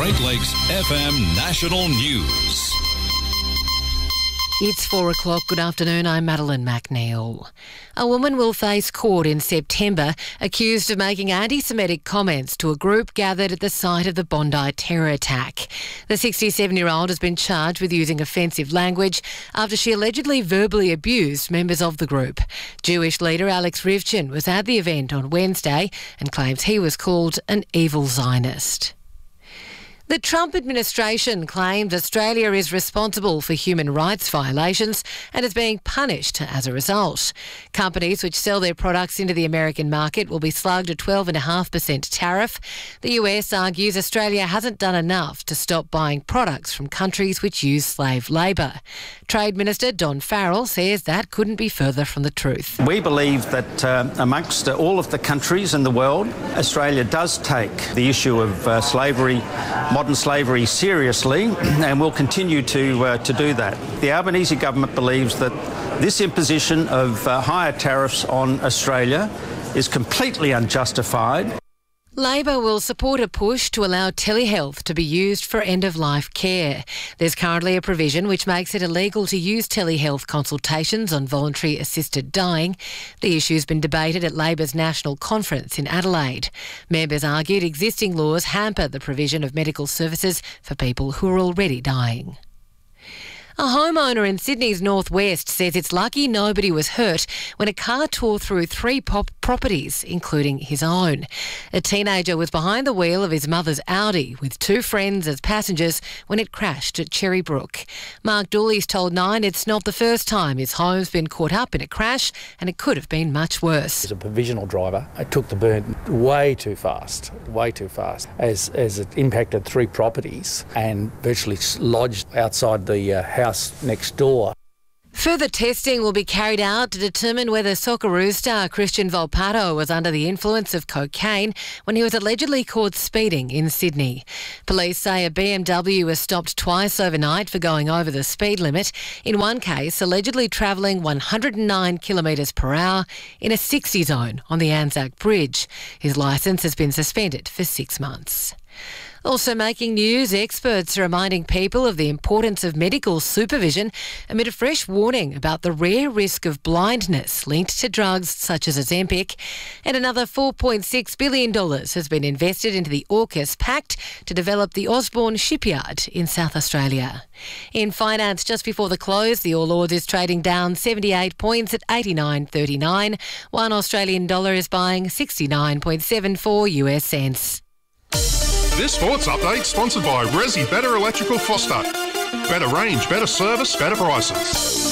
Great Lakes FM National News. It's 4 o'clock. Good afternoon. I'm Madeline McNeil. A woman will face court in September accused of making anti-Semitic comments to a group gathered at the site of the Bondi terror attack. The 67-year-old has been charged with using offensive language after she allegedly verbally abused members of the group. Jewish leader Alex Rivchin was at the event on Wednesday and claims he was called an evil Zionist. The Trump administration claims Australia is responsible for human rights violations and is being punished as a result. Companies which sell their products into the American market will be slugged a 12.5% tariff. The US argues Australia hasn't done enough to stop buying products from countries which use slave labour. Trade Minister Don Farrell says that couldn't be further from the truth. We believe that amongst all of the countries in the world, Australia does take the issue of modern slavery seriously, and will continue to do that. The Albanese government believes that this imposition of higher tariffs on Australia is completely unjustified. Labor will support a push to allow telehealth to be used for end-of-life care. There's currently a provision which makes it illegal to use telehealth consultations on voluntary assisted dying. The issue's been debated at Labor's National Conference in Adelaide. Members argued existing laws hamper the provision of medical services for people who are already dying. A homeowner in Sydney's northwest says it's lucky nobody was hurt when a car tore through three properties, including his own. A teenager was behind the wheel of his mother's Audi with two friends as passengers when it crashed at Cherrybrook. Mark Dooley's told Nine it's not the first time his home's been caught up in a crash, and it could have been much worse. As a provisional driver, I took the burn way too fast, as it impacted three properties and virtually lodged outside the house next door. Further testing will be carried out to determine whether Socceroos star Christian Volpato was under the influence of cocaine when he was allegedly caught speeding in Sydney. Police say a BMW was stopped twice overnight for going over the speed limit, in one case allegedly travelling 109 kilometres per hour in a 60 zone on the Anzac Bridge. His licence has been suspended for 6 months. Also making news, experts are reminding people of the importance of medical supervision amid a fresh warning about the rare risk of blindness linked to drugs such as Ozempic. And another $4.6 billion has been invested into the AUKUS Pact to develop the Osborne shipyard in South Australia. In finance, just before the close, the All Ords is trading down 78 points at 89.39. One Australian dollar is buying 69.74 US cents. This sports update sponsored by Resi Better Electrical Foster. Better range, better service, better prices.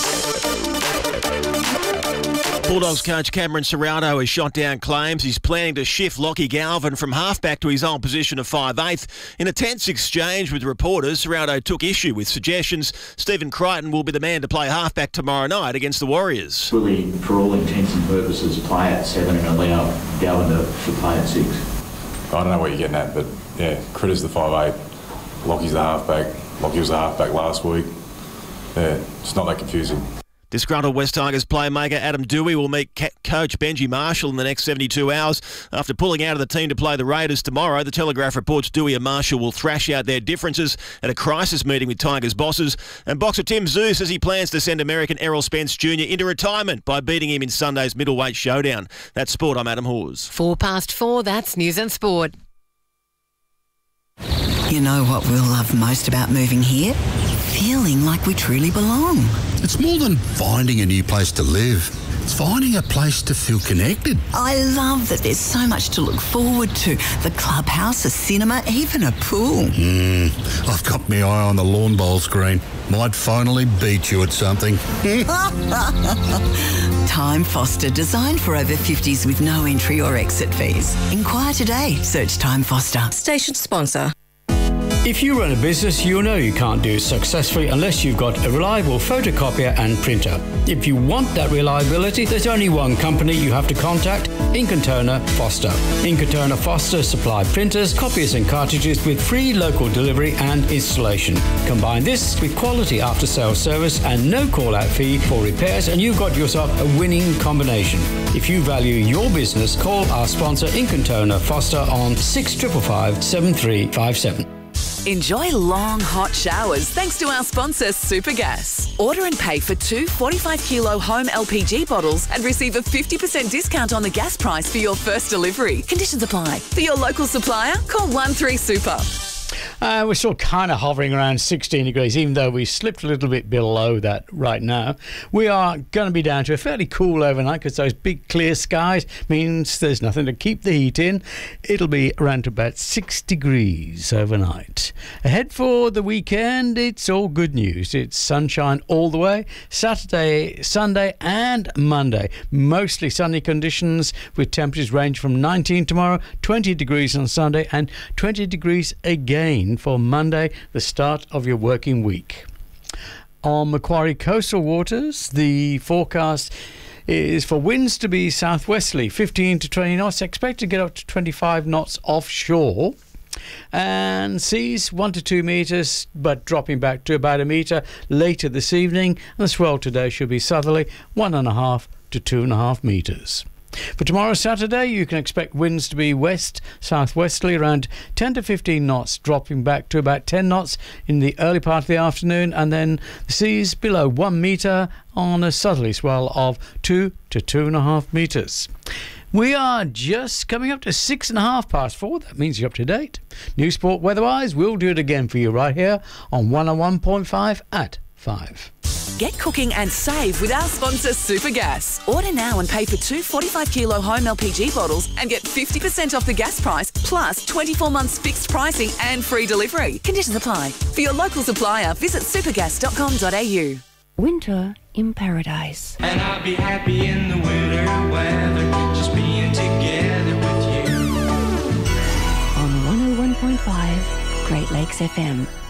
Bulldogs coach Cameron Serrato has shot down claims he's planning to shift Lockie Galvin from halfback to his old position of 5'8". In a tense exchange with reporters, Serrato took issue with suggestions Stephen Crichton will be the man to play halfback tomorrow night against the Warriors. Will he, for all intents and purposes, play at 7 and allow Galvin to play at 6? I don't know what you're getting at, but yeah, Critter's the 5'8", Lockie's the halfback. Lockie was the halfback last week. Yeah, it's not that confusing. Disgruntled West Tigers playmaker Adam Dewey will meet coach Benji Marshall in the next 72 hours. After pulling out of the team to play the Raiders tomorrow, the Telegraph reports Dewey and Marshall will thrash out their differences at a crisis meeting with Tigers bosses. And boxer Tim Tszyu says he plans to send American Errol Spence Jr. into retirement by beating him in Sunday's middleweight showdown. That's Sport, I'm Adam Hawes. 4:04, that's News and Sport. You know what we'll love most about moving here? Feeling like we truly belong. It's more than finding a new place to live. It's finding a place to feel connected. I love that there's so much to look forward to. The clubhouse, a cinema, even a pool. I've got my eye on the lawn bowl screen. Might finally beat you at something. Time Foster, designed for over 50s with no entry or exit fees. Inquire today. Search Time Foster. Station sponsor. If you run a business, you know you can't do it successfully unless you've got a reliable photocopier and printer. If you want that reliability, there's only one company you have to contact, Ink & Toner Foster. Ink & Toner Foster supply printers, copiers and cartridges with free local delivery and installation. Combine this with quality after-sales service and no call-out fee for repairs, and you've got yourself a winning combination. If you value your business, call our sponsor Ink & Toner Foster on 6555 7357. Enjoy long, hot showers thanks to our sponsor, Supergas. Order and pay for 2 45-kilo home LPG bottles and receive a 50% discount on the gas price for your first delivery. Conditions apply. For your local supplier, call 13Super. We're still kind of hovering around 16 degrees, even though we slipped a little bit below that right now. We are going to be down to a fairly cool overnight because those big clear skies means there's nothing to keep the heat in. It'll be around to about 6 degrees overnight. Ahead for the weekend, it's all good news. It's sunshine all the way, Saturday, Sunday and Monday. Mostly sunny conditions with temperatures range from 19 tomorrow, 20 degrees on Sunday and 20 degrees again for Monday, the start of your working week. On Macquarie coastal waters, the forecast is for winds to be southwesterly, 15 to 20 knots, expect to get up to 25 knots offshore. And seas 1 to 2 metres, but dropping back to about a metre later this evening. And the swell today should be southerly, 1.5 to 2.5 metres. For tomorrow, Saturday, you can expect winds to be west-southwesterly around 10 to 15 knots, dropping back to about 10 knots in the early part of the afternoon, and then the seas below 1 metre on a southerly swell of 2 to 2.5 metres. We are just coming up to 4:06. That means you're up to date. News Sport weather-wise, we'll do it again for you right here on 101.5 at 5. Get cooking and save with our sponsor, Supergas. Order now and pay for 2 45-kilo home LPG bottles and get 50% off the gas price, plus 24 months fixed pricing and free delivery. Conditions apply. For your local supplier, visit supergas.com.au. Winter in paradise. And I'll be happy in the winter weather, just being together with you. On 101.5 Great Lakes FM.